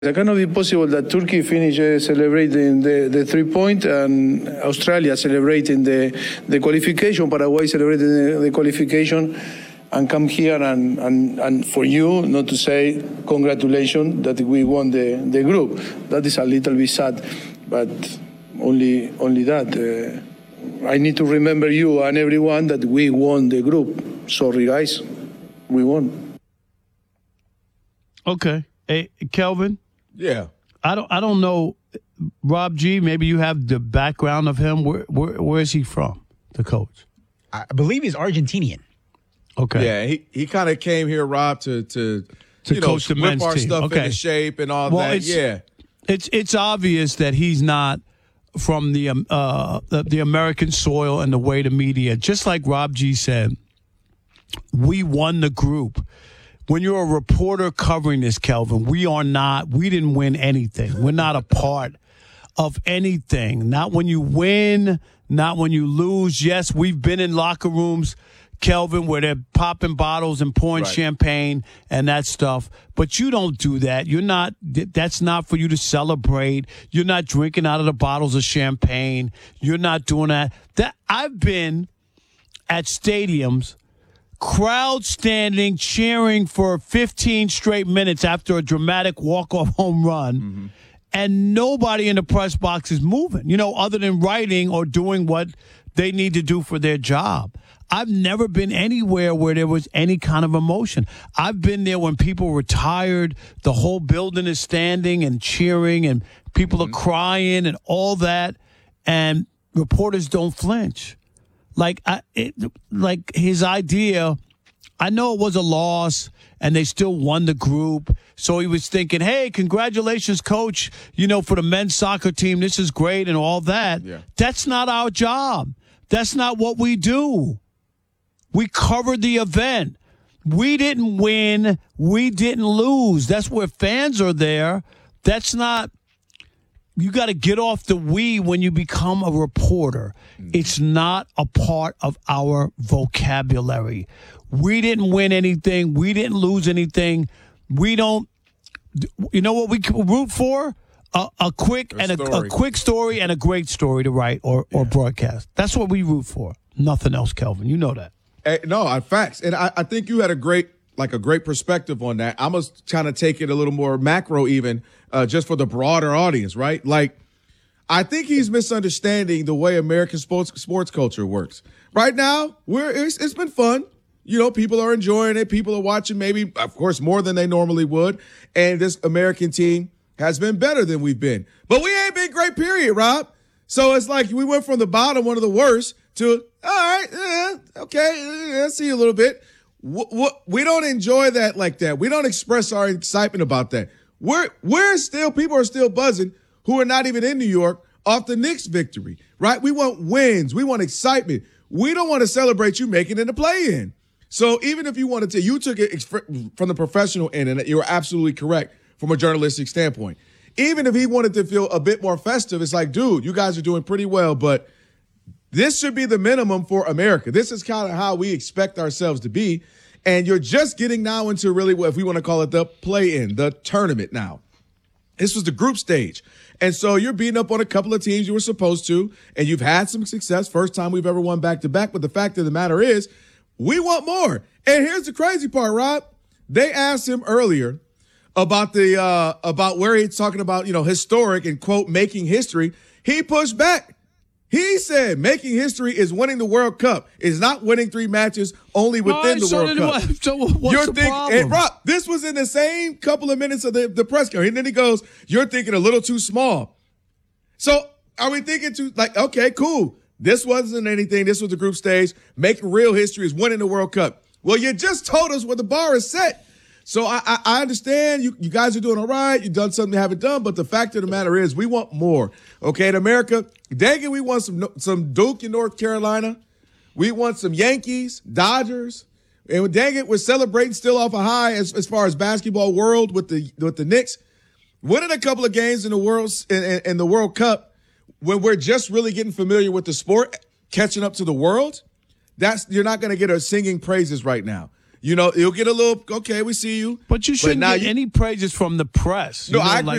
It cannot be possible that Turkey finishes celebrating the 3-point and Australia celebrating the qualification, Paraguay celebrating the qualification, and come here and for you not to say congratulations that we won the group. That is a little bit sad, but only that. I need to remember you and everyone that we won the group. Sorry, guys, we won. Okay, hey, Kelvin. Yeah. I don't know, Rob G. Maybe you have the background of him. Where is he from? The coach. I believe he's Argentinian. Okay. Yeah, he kind of came here, Rob, to coach the men's our team. stuff Okay. into shape and all that. Yeah. It's obvious that he's not from the American soil and the way the media. Just like Rob G. said, we won the group. When you're a reporter covering this, Kelvin, we didn't win anything. We're not a part of anything. Not when you win, not when you lose. Yes, we've been in locker rooms, Kelvin, where they're popping bottles and pouring champagne and that stuff. But you don't do that. That's not for you to celebrate. You're not drinking out of the bottles of champagne. You're not doing that. I've been at stadiums, crowd standing, cheering for 15 straight minutes after a dramatic walk-off home run, and nobody in the press box is moving, other than writing or doing what they need to do for their job. I've never been anywhere where there was any kind of emotion. I've been there when people retired, the whole building is standing and cheering, and people are crying and all that, and reporters don't flinch. Like his idea, I know it was a loss and they still won the group. So he was thinking, hey, congratulations, coach, for the men's soccer team. This is great and all that. Yeah. That's not our job. That's not what we do. We covered the event. We didn't win. We didn't lose. That's where fans are there. That's not. You got to get off the we when you become a reporter. It's not a part of our vocabulary. We didn't win anything. We didn't lose anything. We don't. You know what we root for? A quick story and a great story to write or broadcast. That's what we root for. Nothing else, Kelvin. You know that. No, facts. And I think you had a great perspective on that. I'm going to kind of take it a little more macro even, just for the broader audience, right? Like, I think he's misunderstanding the way American sports culture works. Right now, it's been fun. People are enjoying it. People are watching maybe, of course, more than they normally would. And this American team has been better than we've been. But we ain't been great, period, Rob. So it's like we went from the bottom, one of the worst, to, all right, okay, see you a little bit. We don't enjoy that like that. We don't express our excitement about that. People are still buzzing who are not even in New York off the Knicks victory, right? We want wins. We want excitement. We don't want to celebrate you making it in the play-in. So even if you wanted to, you took it from the professional end, and you were absolutely correct from a journalistic standpoint. Even if he wanted to feel a bit more festive, it's like, dude, you guys are doing pretty well, but this should be the minimum for America. This is kind of how we expect ourselves to be. And you're just getting now into really what, if we want to call it the play-in, the tournament now. This was the group stage. And so you're beating up on a couple of teams you were supposed to, and you've had some success. First time we've ever won back-to-back. But the fact of the matter is, we want more. And here's the crazy part, Rob. They asked him earlier about about where he's talking about, historic and, quote, making history. He pushed back. He said making history is winning the World Cup. It's not winning 3 matches only within the World Cup. So what's the problem? Hey, Rob, this was in the same couple of minutes of the press conference. And then he goes, you're thinking a little too small. So are we thinking okay, cool. This wasn't anything. This was the group stage. Making real history is winning the World Cup. Well, you just told us where the bar is set. So I understand you guys are doing all right. You've done something you haven't done. But the fact of the matter is we want more. Okay, in America, dang it, we want some Duke in North Carolina. We want some Yankees, Dodgers. And dang it, we're celebrating still off a high as far as basketball world with the Knicks. Winning a couple of games in the World Cup when we're just really getting familiar with the sport, catching up to the world, you're not going to get our singing praises right now. You know, you'll get a little, okay, we see you. But you shouldn't now get any praises from the press. No, you know, I agree.